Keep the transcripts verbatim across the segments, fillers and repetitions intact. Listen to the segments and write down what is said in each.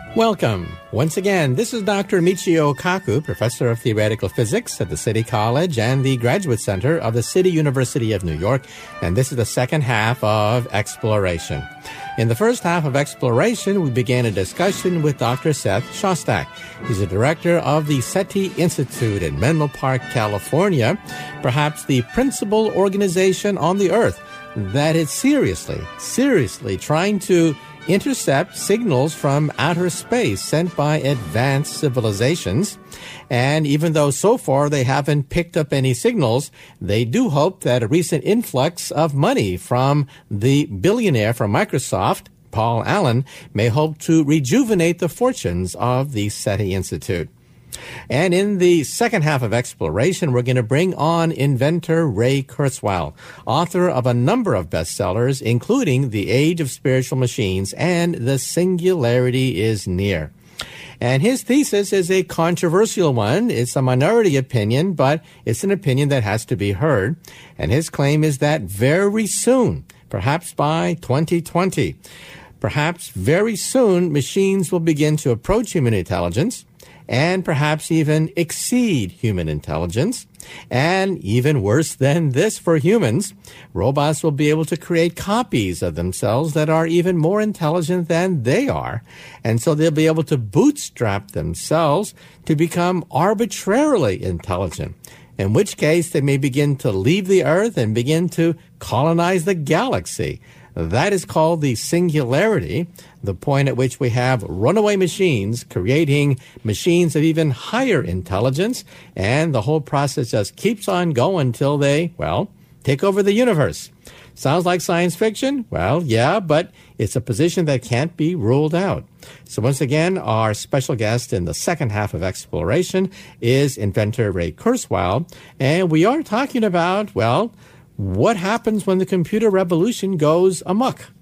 Welcome. Once again, this is Doctor Michio Kaku, Professor of Theoretical Physics at the City College and the Graduate Center of the City University of New York, and this is the second half of Exploration. In the first half of Exploration, we began a discussion with Doctor Seth Shostak. He's the director of the SETI Institute in Menlo Park, California, perhaps the principal organization on the earth that is seriously, seriously trying to intercept signals from outer space sent by advanced civilizations. And even though so far they haven't picked up any signals, they do hope that a recent influx of money from the billionaire from Microsoft, Paul Allen, may hope to rejuvenate the fortunes of the SETI Institute. And in the second half of Exploration, we're going to bring on inventor Ray Kurzweil, author of a number of bestsellers, including The Age of Spiritual Machines and The Singularity is Near. And his thesis is a controversial one. It's a minority opinion, but it's an opinion that has to be heard. And his claim is that very soon, perhaps by twenty twenty, perhaps very soon, machines will begin to approach human intelligence, and perhaps even exceed human intelligence. And even worse than this for humans, robots will be able to create copies of themselves that are even more intelligent than they are. And so they'll be able to bootstrap themselves to become arbitrarily intelligent, in which case they may begin to leave the Earth and begin to colonize the galaxy. That is called the singularity, the point at which we have runaway machines creating machines of even higher intelligence, and the whole process just keeps on going until they, well, take over the universe. Sounds like science fiction? Well, yeah, but it's a position that can't be ruled out. So once again, our special guest in the second half of Exploration is inventor Ray Kurzweil, and we are talking about, well, what happens when the computer revolution goes amok?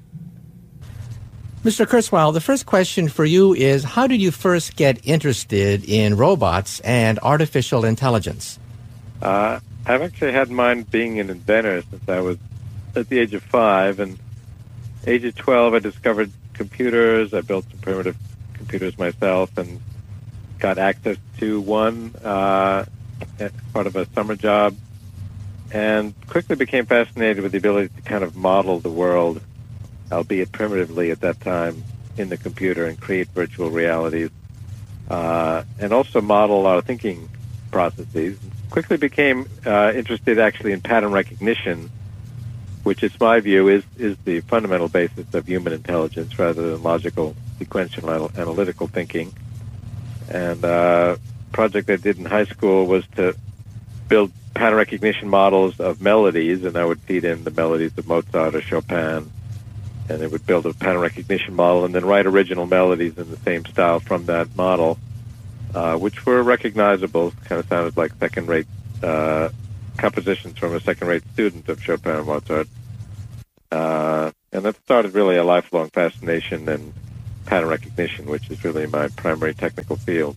Mister Kurzweil, the first question for you is, how did you first get interested in robots and artificial intelligence? Uh, I've actually had in mind being an inventor since I was at the age of five. And age of twelve, I discovered computers. I built some primitive computers myself and got access to one uh, as part of a summer job, and quickly became fascinated with the ability to kind of model the world, albeit primitively at that time, in the computer and create virtual realities, uh, and also model our thinking processes. Quickly became uh, interested actually in pattern recognition, which is my view is, is the fundamental basis of human intelligence rather than logical, sequential, analytical thinking. And uh, a project I did in high school was to build pattern recognition models of melodies, and I would feed in the melodies of Mozart or Chopin, and it would build a pattern recognition model and then write original melodies in the same style from that model, uh, which were recognizable, kind of sounded like second-rate uh, compositions from a second-rate student of Chopin and Mozart. Uh, and that started really a lifelong fascination in pattern recognition, which is really my primary technical field.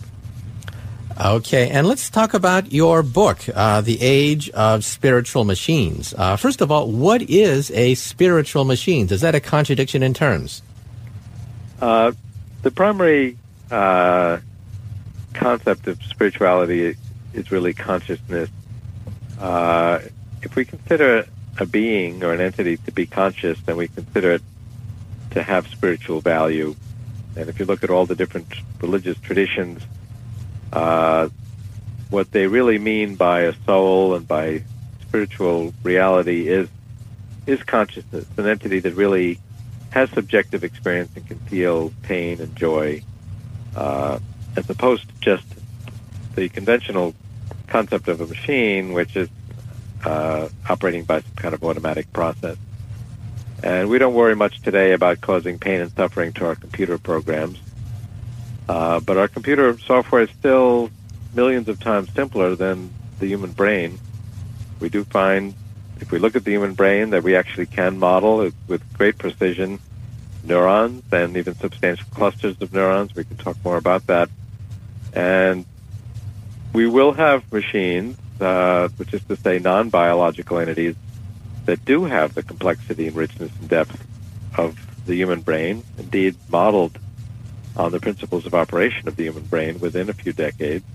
Okay, and let's talk about your book, uh, The Age of Spiritual Machines. Uh, first of all, what is a spiritual machine? Is that a contradiction in terms? Uh, the primary uh, concept of spirituality is really consciousness. Uh, if we consider a being or an entity to be conscious, then we consider it to have spiritual value. And if you look at all the different religious traditions, Uh, what they really mean by a soul and by spiritual reality is is consciousness, an entity that really has subjective experience and can feel pain and joy, uh, as opposed to just the conventional concept of a machine, which is uh, operating by some kind of automatic process. And we don't worry much today about causing pain and suffering to our computer programs. Uh, but our computer software is still millions of times simpler than the human brain. We do find, if we look at the human brain, that we actually can model it with great precision neurons and even substantial clusters of neurons. We can talk more about that. And we will have machines, uh, which is to say non-biological entities, that do have the complexity and richness and depth of the human brain, indeed modeled on the principles of operation of the human brain within a few decades.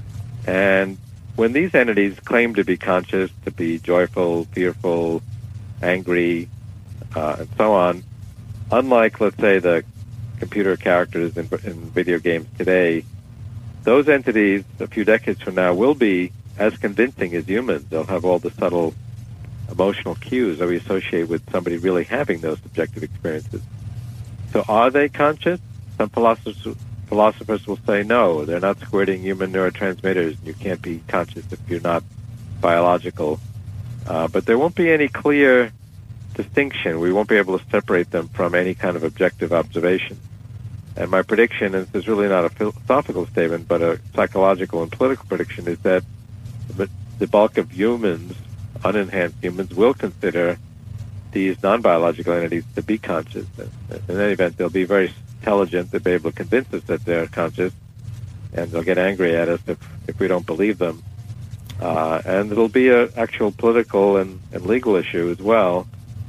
And when these entities claim to be conscious, to be joyful, fearful, angry, uh, and so on, unlike, let's say, the computer characters in, in video games today, those entities a few decades from now will be as convincing as humans. They'll have all the subtle emotional cues that we associate with somebody really having those subjective experiences. So are they conscious? Some philosophers, philosophers will say no, they're not squirting human neurotransmitters. You can't be conscious if you're not biological. Uh, but there won't be any clear distinction. We won't be able to separate them from any kind of objective observation. And my prediction, and this is really not a philosophical statement, but a psychological and political prediction, is that the bulk of humans, unenhanced humans, will consider these non-biological entities to be conscious. In any event, they'll be very intelligent. They'll be able to convince us that they're conscious, and they'll get angry at us if, if we don't believe them. Uh, and it'll be an actual political and, and legal issue as well.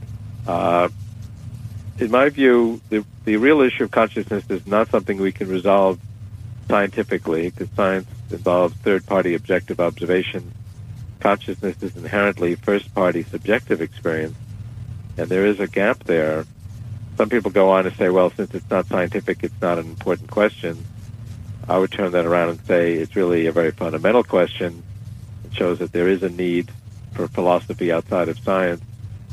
Uh, in my view, the, the real issue of consciousness is not something we can resolve scientifically, because science involves third-party objective observation. Consciousness is inherently first-party subjective experience, and there is a gap there. Some people go on to say, well, since it's not scientific, it's not an important question. I would turn that around and say it's really a very fundamental question. It shows that there is a need for philosophy outside of science.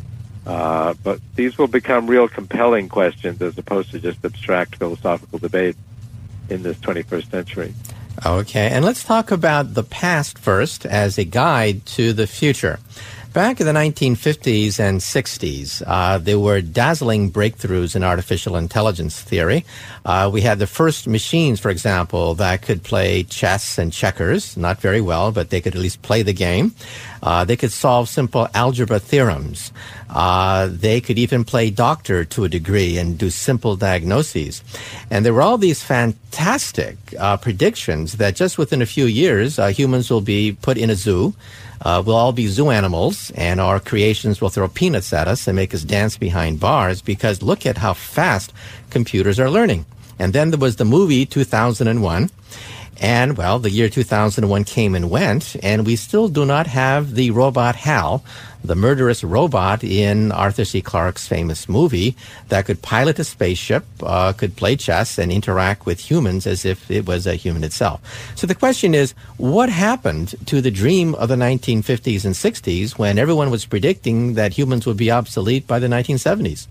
Uh, but these will become real compelling questions as opposed to just abstract philosophical debate in this twenty-first century. Okay, and let's talk about the past first as a guide to the future. Back in the nineteen fifties and sixties, uh, there were dazzling breakthroughs in artificial intelligence theory. Uh, we had the first machines, for example, that could play chess and checkers, not very well, but they could at least play the game. Uh, they could solve simple algebra theorems. Uh, they could even play doctor to a degree and do simple diagnoses. And there were all these fantastic uh, predictions that just within a few years, uh, humans will be put in a zoo. Uh, we'll all be zoo animals, and our creations will throw peanuts at us and make us dance behind bars, because look at how fast computers are learning. And then there was the movie two thousand one. And, well, the year two thousand one came and went, and we still do not have the robot Hal, the murderous robot in Arthur C. Clarke's famous movie that could pilot a spaceship, uh, could play chess, and interact with humans as if it was a human itself. So the question is, what happened to the dream of the nineteen fifties and sixties when everyone was predicting that humans would be obsolete by the nineteen seventies?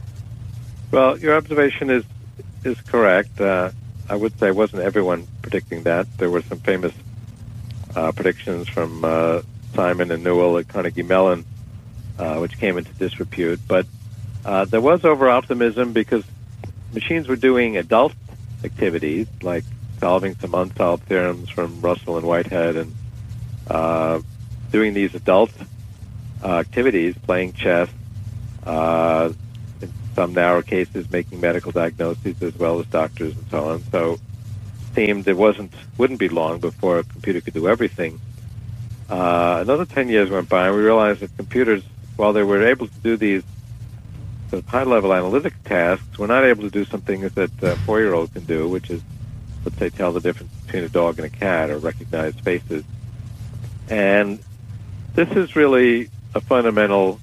Well, your observation is, is correct. Uh, I would say wasn't everyone predicting that. There were some famous uh, predictions from uh, Simon and Newell at Carnegie Mellon, uh, which came into disrepute. But uh, there was over-optimism because machines were doing adult activities, like solving some unsolved theorems from Russell and Whitehead, and uh, doing these adult uh, activities, playing chess, uh, in some narrow cases making medical diagnoses as well as doctors and so on. So it seemed it wasn't, wouldn't be long before a computer could do everything. Uh, another ten years went by, and we realized that computers, while they were able to do these sort of high-level analytic tasks, were not able to do some things that a four-year-old can do, which is, let's say, tell the difference between a dog and a cat or recognize faces. And this is really a fundamental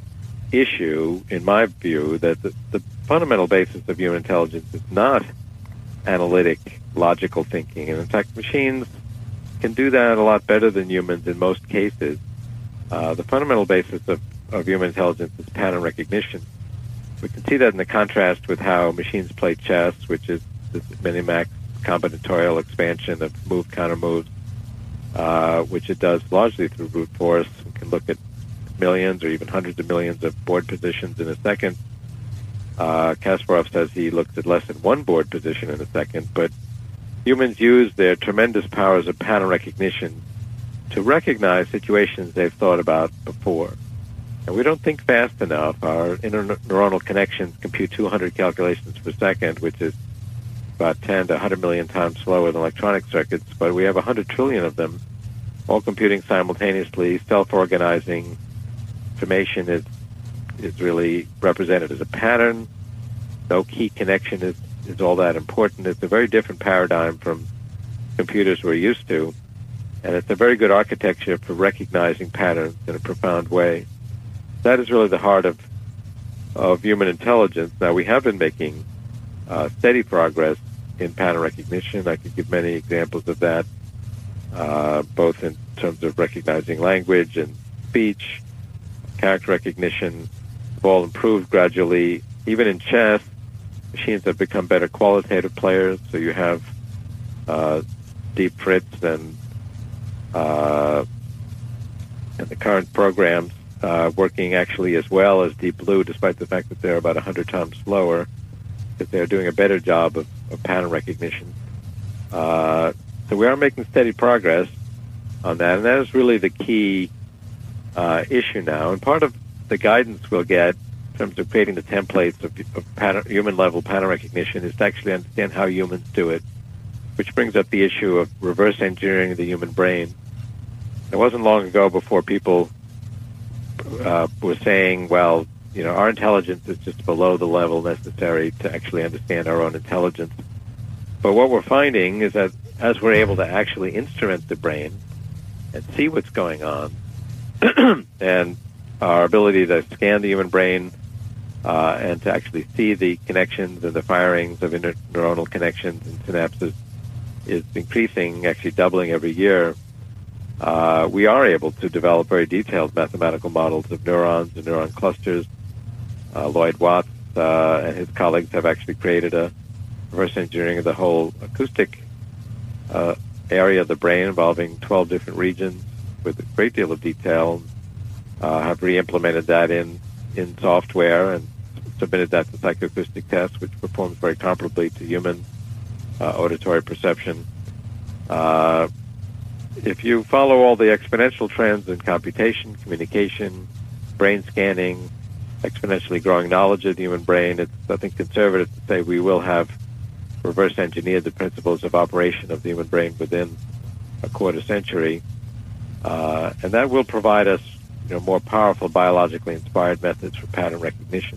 issue, in my view, that the, the fundamental basis of human intelligence is not analytic, logical thinking. And in fact, machines can do that a lot better than humans in most cases. Uh, the fundamental basis of, of human intelligence is pattern recognition. We can see that in the contrast with how machines play chess, which is this minimax combinatorial expansion of move, counter moves, uh, which it does largely through brute force. We can look at millions or even hundreds of millions of board positions in a second. Uh, Kasparov says he looks at less than one board position in a second, but humans use their tremendous powers of pattern recognition to recognize situations they've thought about before. And we don't think fast enough. Our interneuronal connections compute two hundred calculations per second, which is about ten to one hundred million times slower than electronic circuits, but we have one hundred trillion of them, all computing simultaneously, self-organizing. Information is is really represented as a pattern. No key connection is is all that important. It's a very different paradigm from computers we're used to, and it's a very good architecture for recognizing patterns in a profound way. That is really the heart of of human intelligence. Now, we have been making uh, steady progress in pattern recognition. I could give many examples of that, uh, both in terms of recognizing language and speech, character recognition, have all improved gradually. Even in chess, machines have become better qualitative players, so you have uh, Deep Fritz and, uh, and the current programs uh, working actually as well as Deep Blue, despite the fact that they're about one hundred times slower, that they're doing a better job of, of pattern recognition. Uh, so we are making steady progress on that, and that is really the key uh, issue now. And part of the guidance we'll get in terms of creating the templates of, of pattern, human-level pattern recognition is to actually understand how humans do it, which brings up the issue of reverse engineering the human brain. It wasn't long ago before people uh, were saying, well, you know, our intelligence is just below the level necessary to actually understand our own intelligence. But what we're finding is that as we're able to actually instrument the brain and see what's going on, and our ability to scan the human brain uh, and to actually see the connections and the firings of inter- neuronal connections and synapses is increasing, actually doubling every year, uh, we are able to develop very detailed mathematical models of neurons and neuron clusters. Uh, Lloyd Watts uh, and his colleagues have actually created a reverse engineering of the whole acoustic uh, area of the brain involving twelve different regions with a great deal of detail. Uh, have re-implemented that in, in software and submitted that to psychoacoustic tests, which performs very comparably to human uh, auditory perception. Uh, if you follow all the exponential trends in computation, communication, brain scanning, exponentially growing knowledge of the human brain, it's, I think, conservative to say we will have reverse engineered the principles of operation of the human brain within a quarter century. Uh, and that will provide us, you know, more powerful biologically inspired methods for pattern recognition.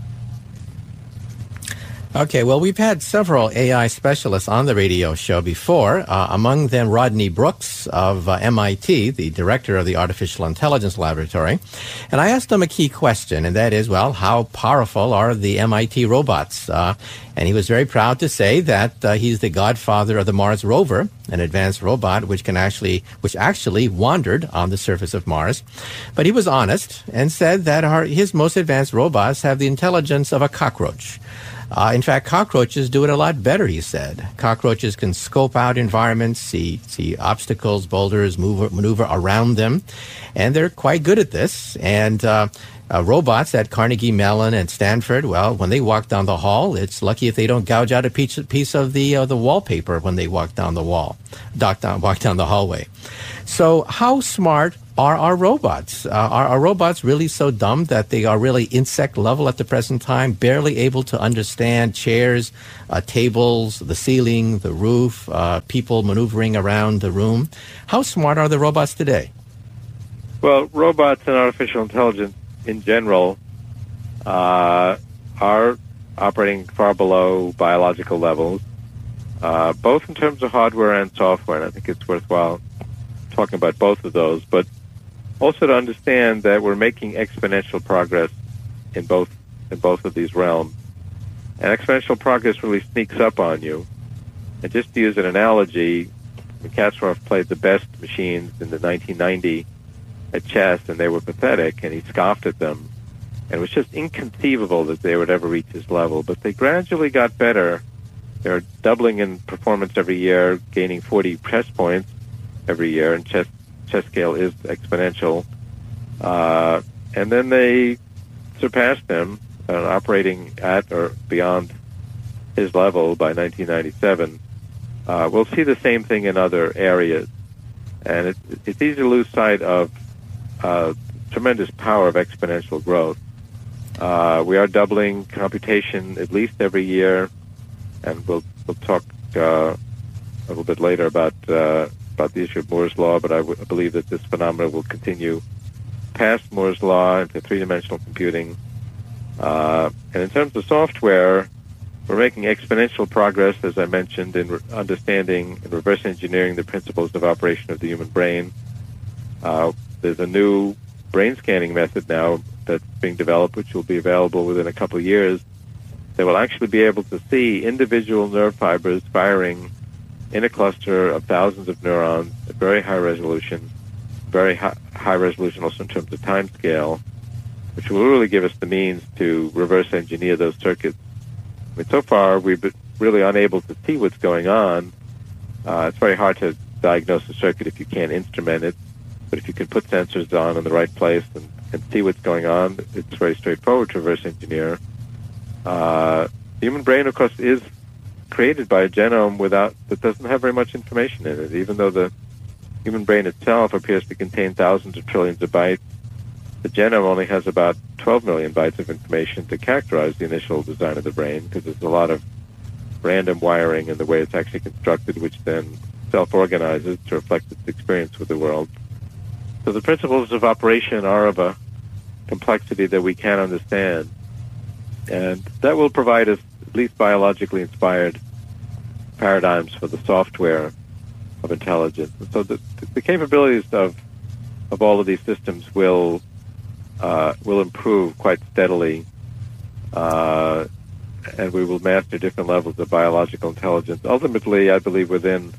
Okay, well, we've had several A I specialists on the radio show before, uh, among them Rodney Brooks of uh, M I T, the director of the Artificial Intelligence Laboratory. And I asked him a key question, and that is, well, how powerful are the M I T robots? Uh, and he was very proud to say that uh, he's the godfather of the Mars rover, an advanced robot which can actually, which actually wandered on the surface of Mars. But he was honest and said that our, his most advanced robots have the intelligence of a cockroach. Uh, in fact, cockroaches do it a lot better, he said. Cockroaches can scope out environments, see see obstacles, boulders, move, maneuver around them, and they're quite good at this. And uh, uh, robots at Carnegie Mellon and Stanford, well, when they walk down the hall, it's lucky if they don't gouge out a piece, piece of the uh, the wallpaper when they walk down the wall, dock down, walk down the hallway. So how smart are our robots? Uh, are our robots really so dumb that they are really insect level at the present time, barely able to understand chairs, uh, tables, the ceiling, the roof, uh, people maneuvering around the room? How smart are the robots today? Well, robots and artificial intelligence in general uh, are operating far below biological levels, uh, both in terms of hardware and software. And I think it's worthwhile talking about both of those, but also to understand that we're making exponential progress in both in both of these realms. And exponential progress really sneaks up on you. And just to use an analogy, Kasparov played the best machines in the nineteen ninety at chess, and they were pathetic, and he scoffed at them. And it was just inconceivable that they would ever reach his level. But they gradually got better. They're doubling in performance every year, gaining forty chess points every year, and chess chess scale is exponential. Uh, and then they surpassed him, uh, operating at or beyond his level by nineteen ninety-seven. Uh, we'll see the same thing in other areas. And it, it's easy to lose sight of uh, tremendous power of exponential growth. Uh, we are doubling computation at least every year, and we'll, we'll talk uh, a little bit later about uh, about the issue of Moore's Law, but I, w- I believe that this phenomenon will continue past Moore's Law into three-dimensional computing. Uh, and in terms of software, We're making exponential progress, as I mentioned, in re- understanding and reverse engineering the principles of operation of the human brain. Uh, there's a new brain scanning method now that's being developed, which will be available within a couple of years, that will actually be able to see individual nerve fibers firing in a cluster of thousands of neurons at very high resolution, very high, high resolution also in terms of time scale, which will really give us the means to reverse engineer those circuits. I mean, so far, we've been really unable to see what's going on. Uh, it's very hard to diagnose a circuit if you can't instrument it, but if you can put sensors on in the right place and, and see what's going on, it's very straightforward to reverse engineer. Uh, the human brain, of course, is created by a genome without that doesn't have very much information in it. Even though the human brain itself appears to contain thousands of trillions of bytes, the genome only has about twelve million bytes of information to characterize the initial design of the brain, because there's a lot of random wiring in the way it's actually constructed, which then self-organizes to reflect its experience with the world. So the principles of operation are of a complexity that we can't understand. And that will provide us at least biologically inspired paradigms for the software of intelligence. And so the, the capabilities of of all of these systems will uh, will improve quite steadily, uh, and we will master different levels of biological intelligence. Ultimately, I believe within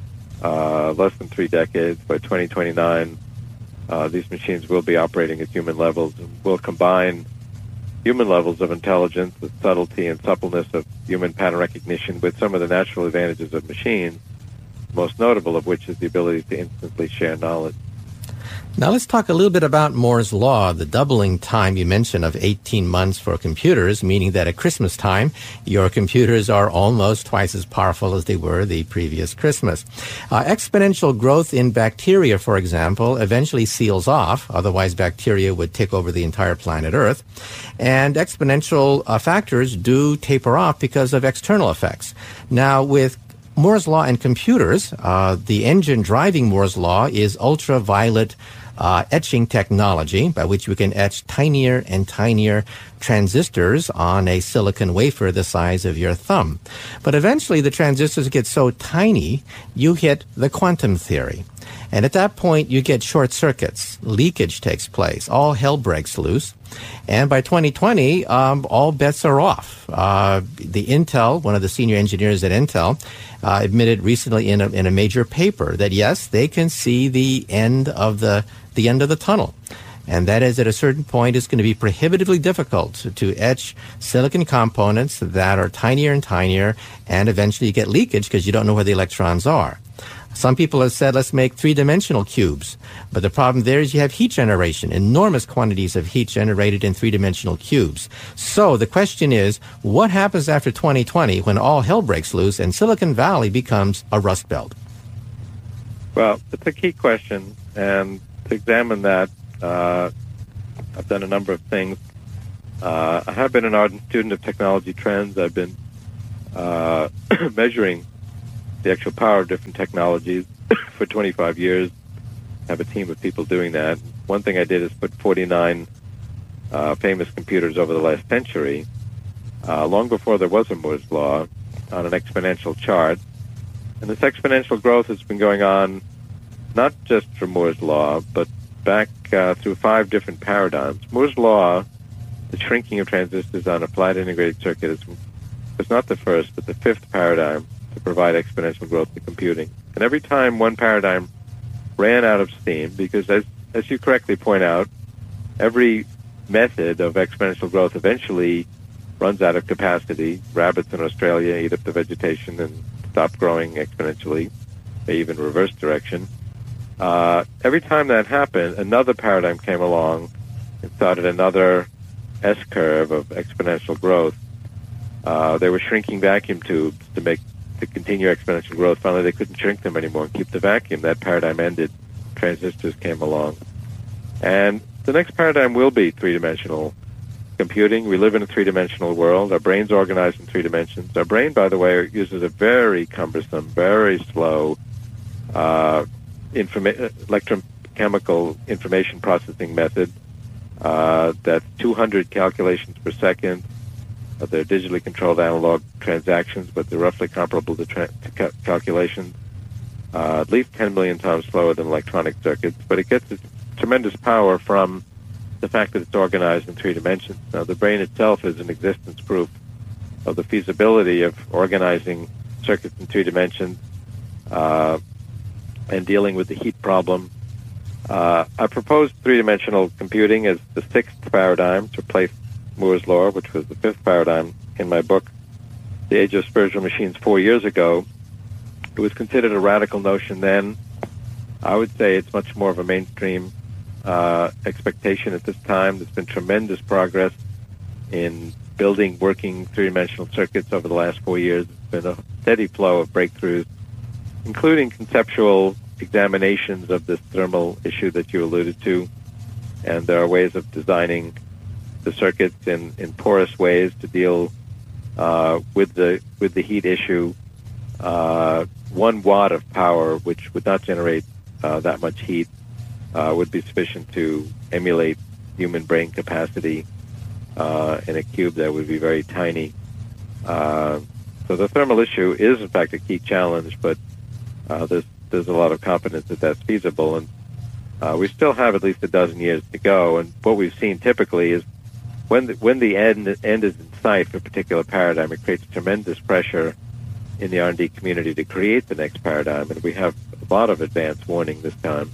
uh, less than three decades, by twenty twenty-nine, uh, these machines will be operating at human levels and will combine human levels of intelligence, the subtlety and suppleness of human pattern recognition with some of the natural advantages of machines, most notable of which is the ability to instantly share knowledge. Now let's talk a little bit about Moore's Law, the doubling time you mentioned of eighteen months for computers, meaning that at Christmas time, your computers are almost twice as powerful as they were the previous Christmas. Uh, exponential growth in bacteria, for example, eventually seals off. Otherwise, bacteria would take over the entire planet Earth. And exponential uh, factors do taper off because of external effects. Now, with Moore's Law and computers, uh, the engine driving Moore's Law is ultraviolet uh, etching technology, by which we can etch tinier and tinier transistors on a silicon wafer the size of your thumb. But eventually the transistors get so tiny, you hit the quantum theory. And at that point, you get short circuits. Leakage takes place. All hell breaks loose. And by twenty twenty, um, all bets are off. Uh, the Intel, one of the senior engineers at Intel, uh, admitted recently in a, in a major paper that, yes, they can see the end of the, the end of the tunnel. And that is, at a certain point, it's going to be prohibitively difficult to, to etch silicon components that are tinier and tinier, and eventually you get leakage because you don't know where the electrons are. Some people have said, let's make three-dimensional cubes. But the problem there is you have heat generation, enormous quantities of heat generated in three-dimensional cubes. So the question is, what happens after twenty twenty when all hell breaks loose and Silicon Valley becomes a Rust Belt? Well, it's a key question, and to examine that, uh, I've done a number of things. Uh, I have been an ardent student of technology trends. I've been uh, measuring the actual power of different technologies for twenty-five years. I have a team of people doing that. One thing I did is put forty-nine uh, famous computers over the last century, uh, long before there was a Moore's Law, on an exponential chart. And this exponential growth has been going on not just for Moore's Law, but back uh, through five different paradigms. Moore's Law, the shrinking of transistors on a flat integrated circuit, is, is not the first, but the fifth paradigm to provide exponential growth to computing. And every time one paradigm ran out of steam, because as, as you correctly point out, every method of exponential growth eventually runs out of capacity. Rabbits in Australia eat up the vegetation and stop growing exponentially. They even reverse direction. Uh, every time that happened, another paradigm came along and started another S-curve of exponential growth. Uh, they were shrinking vacuum tubes to make to continue exponential growth. Finally, they couldn't shrink them anymore and keep the vacuum. That paradigm ended. Transistors came along. And the next paradigm will be three-dimensional computing. We live in a three-dimensional world. Our brain's organized in three dimensions. Our brain, by the way, uses a very cumbersome, very slow uh, informa- electrochemical information processing method uh, that's two hundred calculations per second. Uh, they're digitally controlled analog transactions, but they're roughly comparable to, tra- to ca- calculations. Uh, at least ten million times slower than electronic circuits, but it gets its tremendous power from the fact that it's organized in three dimensions. Now, the brain itself is an existence proof of the feasibility of organizing circuits in three dimensions uh, and dealing with the heat problem. Uh, I proposed three-dimensional computing as the sixth paradigm to replace Moore's law, which was the fifth paradigm in my book, The Age of Spiritual Machines, four years ago. It was considered a radical notion then. I would say it's much more of a mainstream uh, expectation at this time. There's been tremendous progress in building working three-dimensional circuits over the last four years. There's been a steady flow of breakthroughs, including conceptual examinations of this thermal issue that you alluded to. And there are ways of designing the circuits in, in porous ways to deal uh, with the with the heat issue. Uh, one watt of power, which would not generate uh, that much heat, uh, would be sufficient to emulate human brain capacity uh, in a cube that would be very tiny. Uh, so the thermal issue is, in fact, a key challenge, but uh, there's there's a lot of confidence that that's feasible, and uh, we still have at least a dozen years to go. And what we've seen typically is when the, when the end end is in sight for a particular paradigm, it creates tremendous pressure in the R and D community to create the next paradigm, and we have a lot of advance warning this time.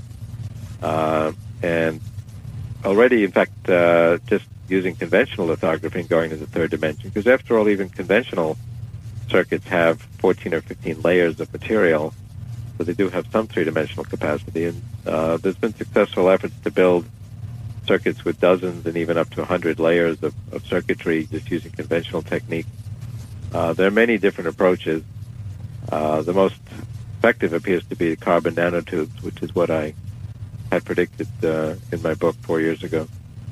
Uh, and already, in fact, uh, just using conventional lithography and going to the third dimension, because after all, even conventional circuits have fourteen or fifteen layers of material, so they do have some three-dimensional capacity. And uh, there's been successful efforts to build circuits with dozens and even up to one hundred layers of, of circuitry just using conventional techniques. Uh, there are many different approaches. Uh, the most effective appears to be carbon nanotubes, which is what I had predicted uh, in my book four years ago.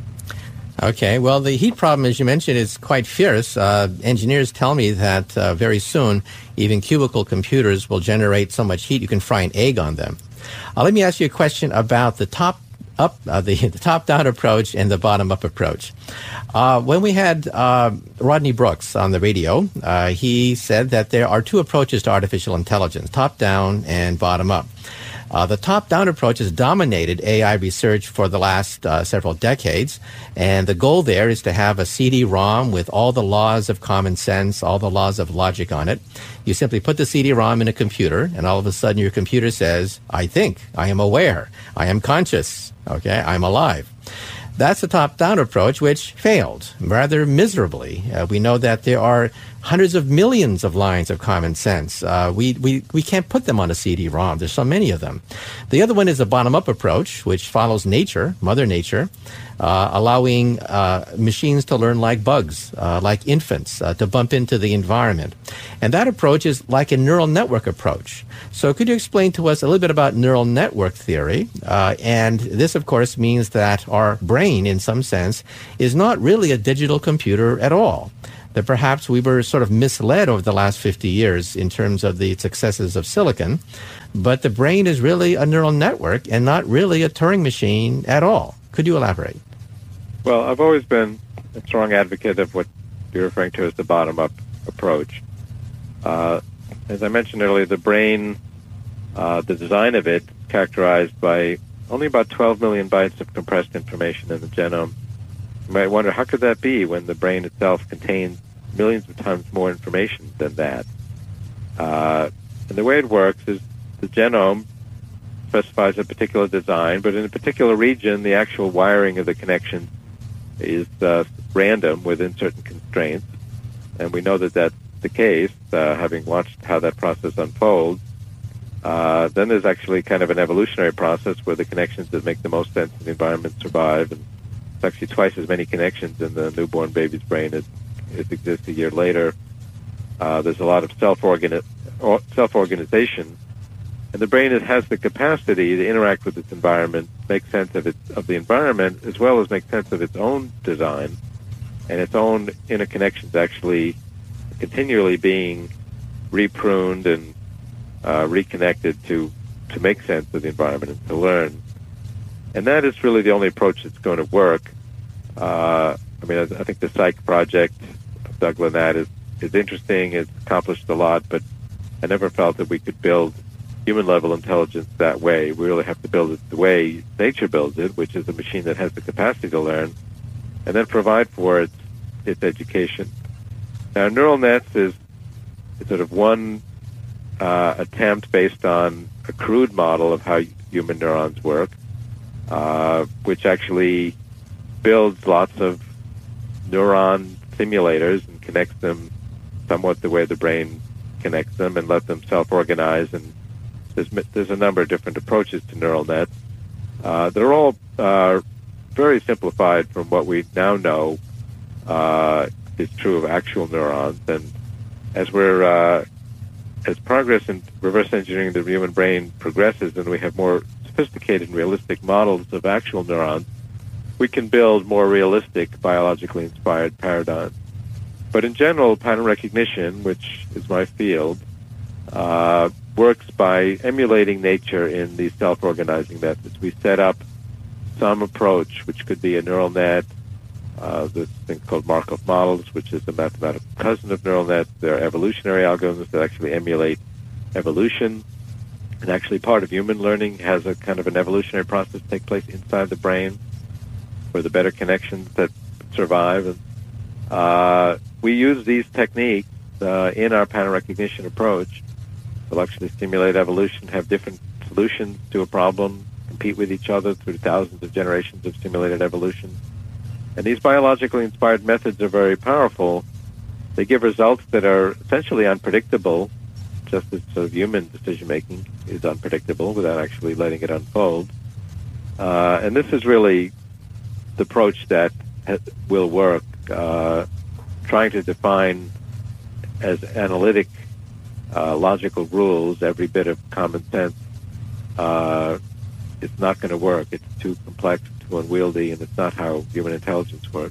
Okay, well, the heat problem, as you mentioned, is quite fierce. Uh, engineers tell me that uh, very soon, even cubicle computers will generate so much heat you can fry an egg on them. Uh, let me ask you a question about the top up, uh, the, the top-down approach and the bottom-up approach. Uh, when we had uh, Rodney Brooks on the radio, uh, he said that there are two approaches to artificial intelligence, top-down and bottom-up. Uh, the top-down approach has dominated A I research for the last uh, several decades, and the goal there is to have a C D ROM with all the laws of common sense, all the laws of logic on it. You simply put the C D ROM in a computer, and all of a sudden your computer says, I think, I am aware, I am conscious, okay, I'm alive. That's the top-down approach, which failed rather miserably. Uh, we know that there are hundreds of millions of lines of common sense. Uh, we, we, we can't put them on a C D ROM. There's so many of them. The other one is a bottom-up approach, which follows nature, Mother Nature, uh, allowing uh, machines to learn like bugs, uh, like infants, uh, to bump into the environment. And that approach is like a neural network approach. So could you explain to us a little bit about neural network theory? Uh, and this, of course, means that our brain, in some sense, is not really a digital computer at all. That perhaps we were sort of misled over the last fifty years in terms of the successes of silicon, but the brain is really a neural network and not really a Turing machine at all. Could you elaborate? Well, I've always been a strong advocate of what you're referring to as the bottom-up approach. Uh, as I mentioned earlier, the brain, uh, the design of it, is characterized by only about twelve million bytes of compressed information in the genome. You might wonder, how could that be when the brain itself contains millions of times more information than that? Uh, and the way it works is the genome specifies a particular design, but in a particular region, the actual wiring of the connection is uh, random within certain constraints. And we know that that's the case, uh, having watched how that process unfolds. Uh, then there's actually kind of an evolutionary process where the connections that make the most sense in the environment survive, and it's actually twice as many connections in the newborn baby's brain as, as exist a year later. Uh, there's a lot of self-organi- self-organization, and the brain has the capacity to interact with its environment, make sense of its of the environment, as well as make sense of its own design, and its own interconnections actually continually being repruned and uh, reconnected to, to make sense of the environment and to learn. And that is really the only approach that's going to work. Uh, I mean, I, I think the Psych project Doug Lannat is, is interesting. It's accomplished a lot, but I never felt that we could build human-level intelligence that way. We really have to build it the way nature builds it, which is a machine that has the capacity to learn, and then provide for its, its education. Now, neural nets is, is sort of one uh, attempt based on a crude model of how human neurons work, uh, which actually builds lots of neuron simulators and connects them somewhat the way the brain connects them and let them self-organize. And there's, there's a number of different approaches to neural nets. Uh, they're all uh, very simplified from what we now know uh, is true of actual neurons. And as we're uh, as progress in reverse engineering the human brain progresses and we have more sophisticated and realistic models of actual neurons, we can build more realistic biologically inspired paradigms. But in general, pattern recognition, which is my field, uh, works by emulating nature in these self-organizing methods. We set up some approach, which could be a neural net, uh, this thing called Markov models, which is a mathematical cousin of neural nets. They're evolutionary algorithms that actually emulate evolution. And actually part of human learning has a kind of an evolutionary process take place inside the brain for the better connections that survive. And, uh, we use these techniques uh, in our pattern recognition approach. We'll actually simulate evolution, have different solutions to a problem, compete with each other through thousands of generations of simulated evolution. And these biologically inspired methods are very powerful. They give results that are essentially unpredictable, just as sort of human decision-making is unpredictable without actually letting it unfold. Uh, and this is really the approach that ha- will work, uh, trying to define as analytic uh, logical rules every bit of common sense. Uh, it's not going to work. It's too complex, too unwieldy, and it's not how human intelligence works.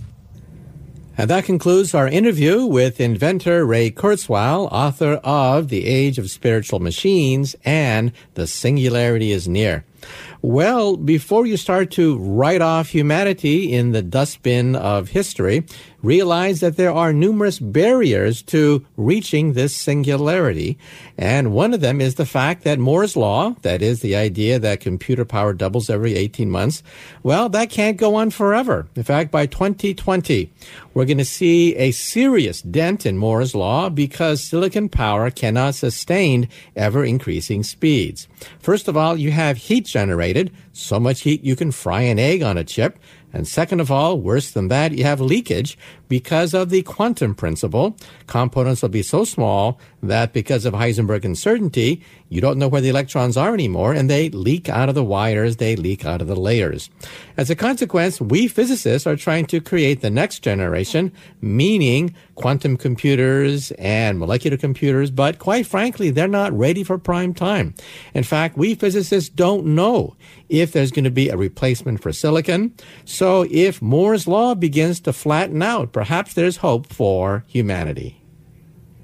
And that concludes our interview with inventor Ray Kurzweil, author of The Age of Spiritual Machines and The Singularity is Near. Well, before you start to write off humanity in the dustbin of history, realize that there are numerous barriers to reaching this singularity. And one of them is the fact that Moore's Law, that is the idea that computer power doubles every eighteen months, well, that can't go on forever. In fact, by twenty twenty, we're going to see a serious dent in Moore's Law because silicon power cannot sustain ever-increasing speeds. First of all, you have heat generated, so much heat you can fry an egg on a chip. And second of all, worse than that, you have leakage because of the quantum principle. Components will be so small that because of Heisenberg uncertainty, you don't know where the electrons are anymore, and they leak out of the wires, they leak out of the layers. As a consequence, we physicists are trying to create the next generation, meaning quantum computers and molecular computers, but quite frankly, they're not ready for prime time. In fact, we physicists don't know if there's going to be a replacement for silicon. So if Moore's Law begins to flatten out, perhaps there's hope for humanity.